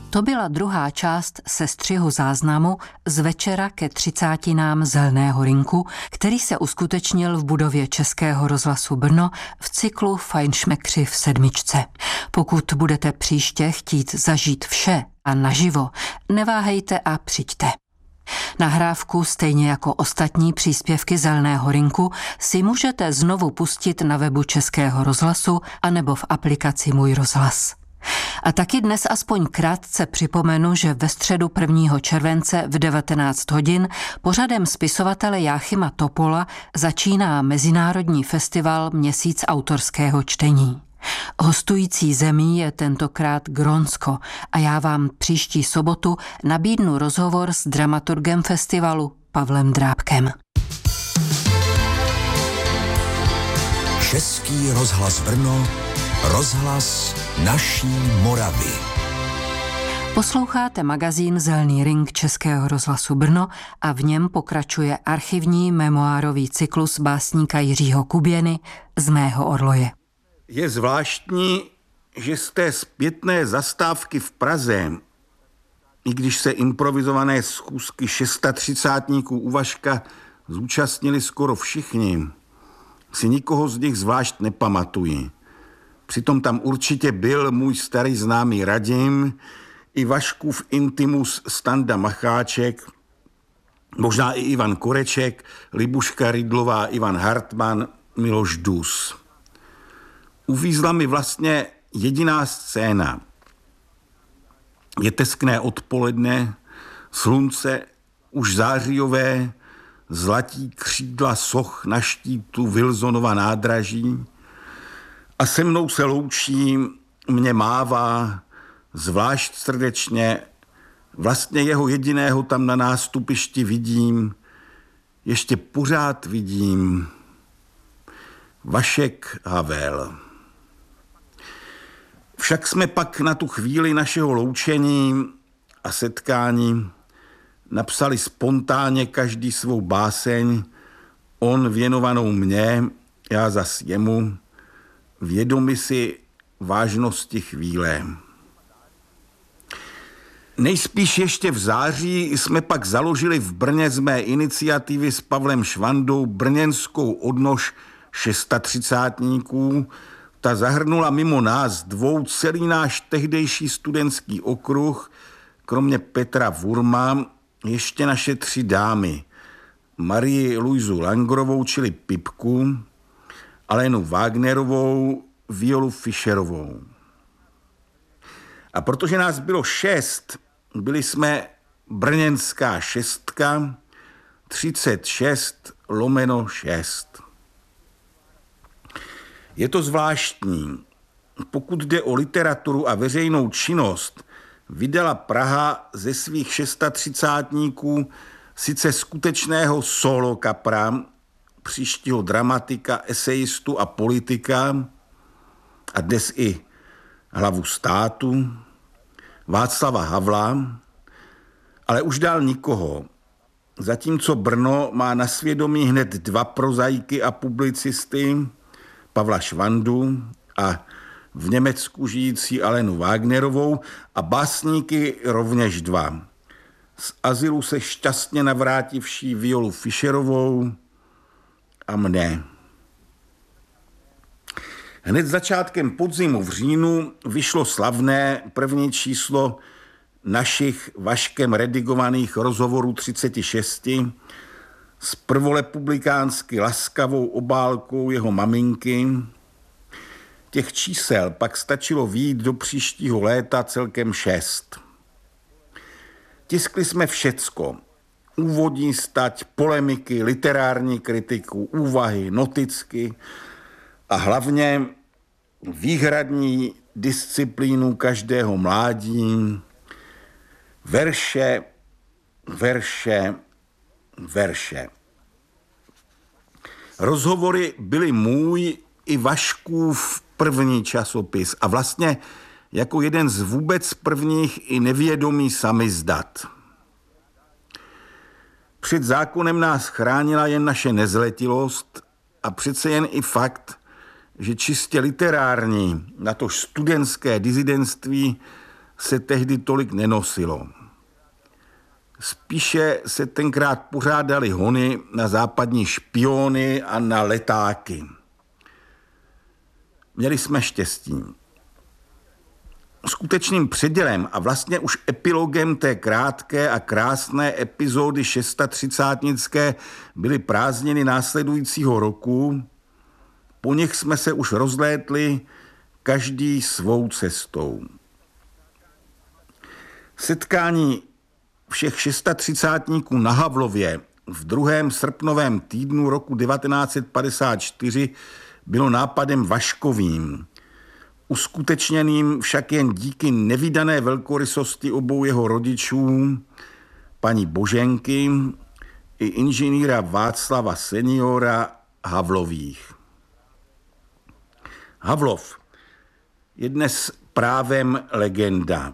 To byla druhá část sestřihu záznamu z večera ke 30. Zelného rynku, který se uskutečnil v budově Českého rozhlasu Brno v cyklu Fajnšmekři v sedmičce. Pokud budete příště chtít zažít vše a naživo, neváhejte a přijďte. Nahrávku, stejně jako ostatní příspěvky Zeleného rynku, si můžete znovu pustit na webu Českého rozhlasu anebo v aplikaci Můj rozhlas. A taky dnes aspoň krátce připomenu, že ve středu 1. července v 19 hodin pořadem spisovatele Jáchyma Topola začíná Mezinárodní festival Měsíc autorského čtení. Hostující zemí je tentokrát Grónsko a já vám příští sobotu nabídnu rozhovor s dramaturgem festivalu Pavlem Drábkem. Český rozhlas Brno, rozhlas naší Moravy. Posloucháte magazín Zelený ring Českého rozhlasu Brno a v něm pokračuje archivní memoárový cyklus básníka Jiřího Kuběny Z mého orloje. Je zvláštní, že z té zpětné zastávky v Praze, i když se improvizované schůzky 630 u Vaška zúčastnili skoro všichni, si nikoho z nich zvlášť nepamatuji. Přitom tam určitě byl můj starý známý Radim, i Vaškův intimus Standa Macháček, možná i Ivan Koreček, Libuška Rydlová, Ivan Hartmann, Miloš Dus. Uvízla mi vlastně jediná scéna. Je teskné odpoledne, slunce už zářijové, zlatí křídla soch na štítu Wilsonova nádraží a se mnou se loučí, mě mává, zvlášť srdečně, vlastně jeho jediného tam na nástupišti vidím, ještě pořád vidím, Vašek Havel. Však jsme pak na tu chvíli našeho loučení a setkání napsali spontánně každý svou báseň, on věnovanou mně, já zas jemu, vědomi si vážnosti chvíle. Nejspíš ještě v září jsme pak založili v Brně z mé iniciativy s Pavlem Švandou brněnskou odnož 630. Ta zahrnula mimo nás dvou celý náš tehdejší studentský okruh, kromě Petra Wurma, ještě naše 3 dámy. Marii Luizu Langrovou, čili Pipku, Alenu Wagnerovou, Violu Fischerovou. A protože nás bylo 6, byli jsme brněnská 6, 36/6. Je to zvláštní. Pokud jde o literaturu a veřejnou činnost, vydala Praha ze svých 630 sice skutečného solo kapra, příštího dramatika, esejistu a politika, a dnes i hlavu státu, Václava Havla, ale už dál nikoho. Zatímco Brno má na svědomí hned 2 prozaiky a publicisty, Pavla Švandu a v Německu žijící Alenu Wagnerovou a básníky rovněž 2. Z azylu se šťastně navrátivší Violu Fischerovou a mne. Hned začátkem podzimu v říjnu vyšlo slavné první číslo našich Vaškem redigovaných rozhovorů 36 s prvorepublikánsky laskavou obálkou jeho maminky. Těch čísel pak stačilo vyjít do příštího léta celkem 6. Tiskli jsme všecko. Úvodní stať, polemiky, literární kritiku, úvahy, noticky a hlavně výhradní disciplínu každého mládí, verše, verše, verše. Rozhovory byly můj i Vaškův první časopis a vlastně jako jeden z vůbec prvních i nevědomý samizdat. Před zákonem nás chránila jen naše nezletilost a přece jen i fakt, že čistě literární, natož studentské disidentství se tehdy tolik nenosilo. Spíše se tenkrát pořádaly hony na západní špiony a na letáky. Měli jsme štěstí. Skutečným předělem a vlastně už epilogem té krátké a krásné epizody 630nické byly prázdniny následujícího roku. Po nich jsme se už rozlétli každý svou cestou. Setkání všech 630níků na Havlově v 2. srpnovém týdnu roku 1954 bylo nápadem Vaškovým, uskutečněným však jen díky nevídané velkorysosti obou jeho rodičů, paní Boženky i inženýra Václava seniora Havlových. Havlov je dnes právem legenda.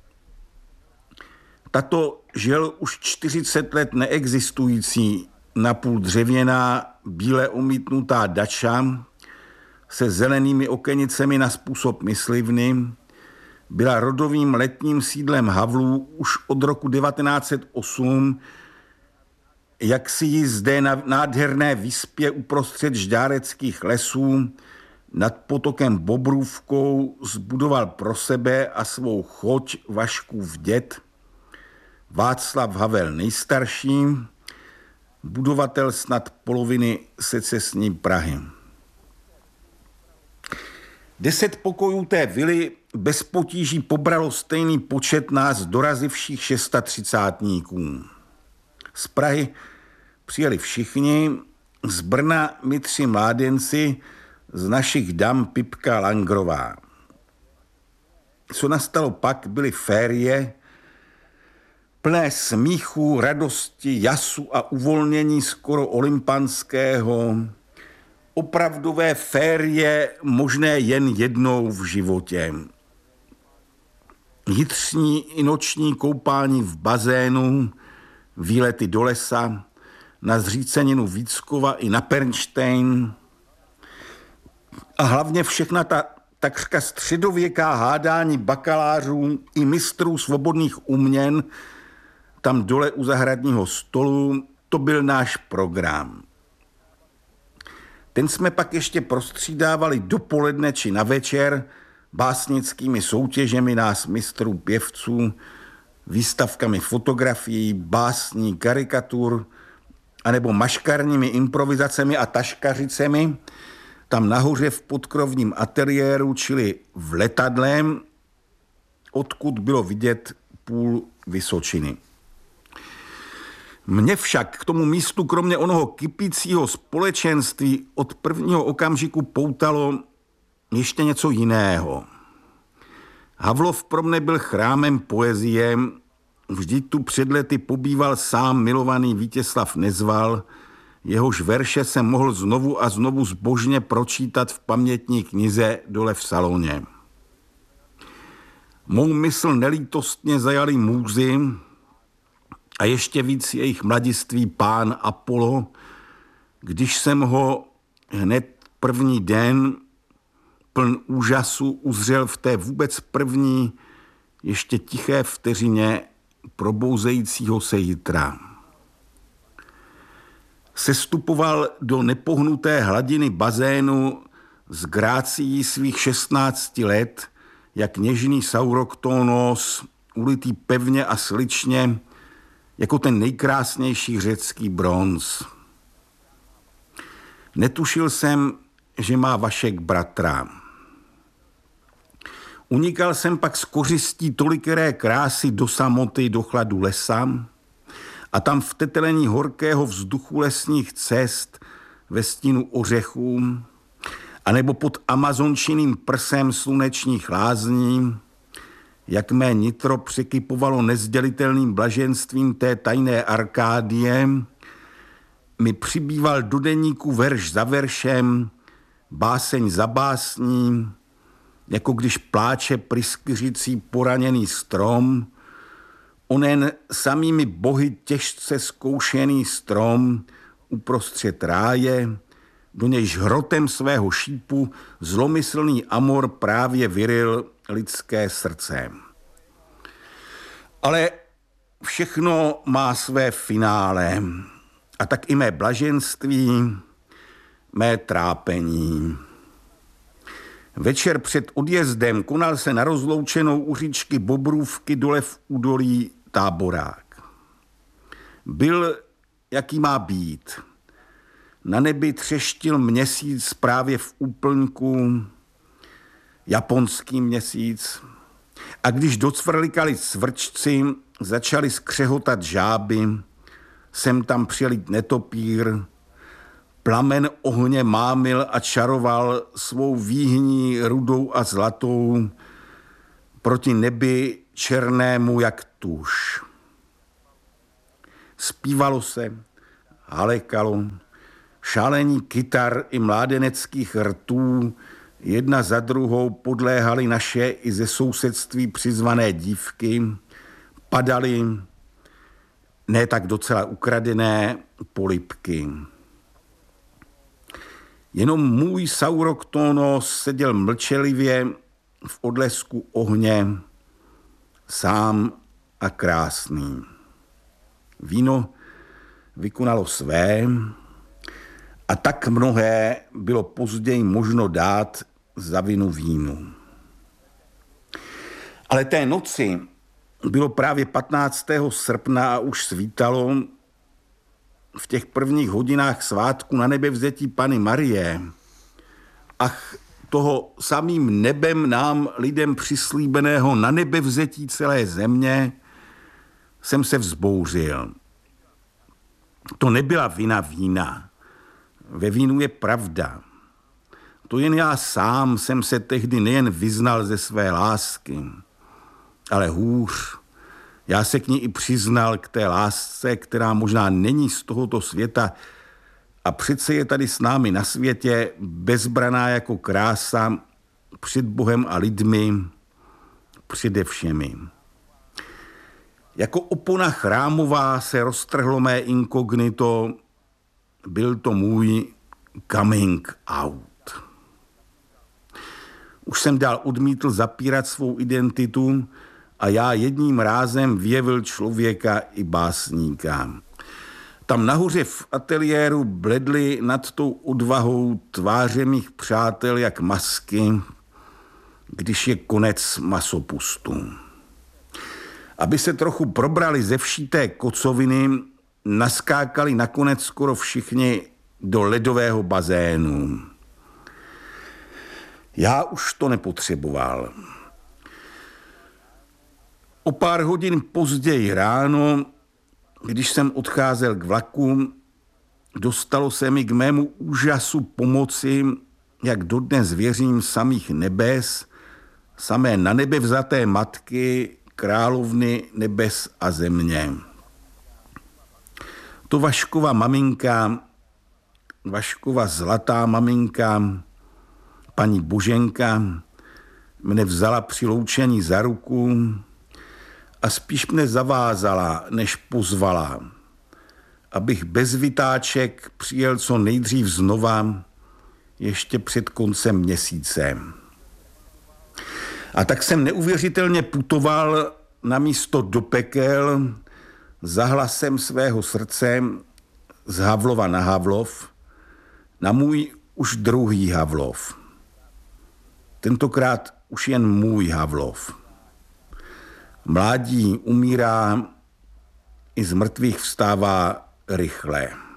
Tato žel už 40 let neexistující napůl dřevěná, bíle omítnutá dača se zelenými okenicemi na způsob myslivny byla rodovým letním sídlem Havlů už od roku 1908, jak si ji zde na nádherné vyspě uprostřed žďáreckých lesů nad potokem Bobrůvkou zbudoval pro sebe a svou choť Vaškův děd Václav Havel nejstarší, budovatel snad poloviny secesní Prahy. 10 pokojů té vily bez potíží pobralo stejný počet nás dorazivších 630níků. Z Prahy přijeli všichni, z Brna my 3 mládenci, z našich dam Pipka Langrová. Co nastalo pak, byly férie, plné smíchu, radosti, jasu a uvolnění skoro olympanského, opravdové férie možné jen jednou v životě. Jitřní i noční koupání v bazénu, výlety do lesa, na zříceninu Víckova i na Pernštejn a hlavně všechna ta takřka středověká hádání bakalářů i mistrů svobodných uměn tam dole u zahradního stolu, to byl náš program. Ten jsme pak ještě prostřídávali dopoledne či na večer básnickými soutěžemi nás mistrů pěvců, výstavkami fotografií, básní, karikatur, anebo maškarními improvizacemi a taškařicemi, tam nahoře v podkrovním ateliéru, čili v letadlém, odkud bylo vidět půl Vysočiny. Mně však k tomu místu kromě onoho kypícího společenství od prvního okamžiku poutalo ještě něco jiného. Havlov pro mne byl chrámem poezie, vždyť tu před lety pobýval sám milovaný Vítězslav Nezval, jehož verše jsem mohl znovu a znovu zbožně pročítat v pamětní knize dole v saloně. Mou mysl nelítostně zajali můzy a ještě víc jejich mladiství pán Apollo, když jsem ho hned první den pln úžasu uzřel v té vůbec první, ještě tiché vteřině probouzejícího se jitra. Sestupoval do nepohnuté hladiny bazénu s grácií svých 16 let, jak něžný Sauroktonos, ulitý pevně a sličně, jako ten nejkrásnější řecký bronz. Netušil jsem, že má Vašek bratra. Unikal jsem pak z kořistí tolikeré krásy do samoty, do chladu lesa a tam v tetelení horkého vzduchu lesních cest ve stínu ořechů anebo pod amazončiným prsem slunečních lázní, jak mé nitro překypovalo nezdělitelným blaženstvím té tajné Arkádie, mi přibýval do deníku verš za veršem, báseň za básní, jako když pláče pryskyřící poraněný strom, onen samými bohy těžce zkoušený strom uprostřed ráje, do nějž hrotem svého šípu zlomyslný Amor právě vyril lidské srdce. Ale všechno má své finále. A tak i mé blaženství, mé trápení. Večer před odjezdem konal se na rozloučenou u říčky Bobrůvky dole v údolí táborák. Byl, jaký má být. Na nebi třeštil měsíc právě v úplňku, japonský měsíc. A když docvrlikali cvrčci, začali skřehotat žáby, sem tam přilít netopír, plamen ohně mámil a čaroval svou výhní rudou a zlatou proti nebi černému jak tuš. Zpívalo se, halekalo, šálení kytar i mládeneckých rtů jedna za druhou podléhaly naše i ze sousedství přizvané dívky, padaly, ne tak docela ukradené, polibky. Jenom můj Sauroktonos seděl mlčelivě v odlesku ohně, sám a krásný. Víno vykonalo své a tak mnohé bylo později možno dát za vinu vínu. Ale té noci bylo právě 15. srpna a už svítalo. V těch prvních hodinách svátku na nebevzetí Panny Marie, ach, toho samým nebem nám lidem přislíbeného na nebevzetí celé země, jsem se vzbouřil. To nebyla vina vína. Ve vínu je pravda. To jen já sám jsem se tehdy nejen vyznal ze své lásky, ale hůř, já se k ní i přiznal, k té lásce, která možná není z tohoto světa a přece je tady s námi na světě bezbraná jako krása před Bohem a lidmi, přede všemi. Jako opona chrámová se roztrhlo mé inkognito, byl to můj coming out. Už jsem dál odmítl zapírat svou identitu a já jedním rázem vyjevil člověka i básníka. Tam nahoře v ateliéru bledly nad tou odvahou tváře mých přátel jak masky, když je konec masopustu. Aby se trochu probrali ze vší té kocoviny, naskákali nakonec skoro všichni do ledového bazénu. Já už to nepotřeboval. O pár hodin později ráno, když jsem odcházel k vlaku, dostalo se mi k mému úžasu pomoci, jak dodnes věřím samých nebes, samé na nebe vzaté matky, královny nebes a země. To Vaškova maminka, Vaškova zlatá maminka, paní Boženka, mne vzala při loučení za ruku a spíš mne zavázala, než pozvala, abych bez vytáček přijel co nejdřív znova, ještě před koncem měsíce. A tak jsem neuvěřitelně putoval na místo do pekel za hlasem svého srdce z Havlova na Havlov, na můj už druhý Havlov. Tentokrát už jen můj Havlov. Mládí umírá, i z mrtvých vstává rychle.